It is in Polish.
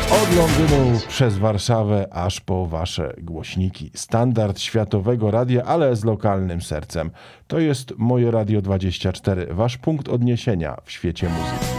Od Londynu przez Warszawę aż po wasze głośniki. Standard światowego radia, ale z lokalnym sercem. To jest Moje Radio 24, wasz punkt odniesienia w świecie muzyki.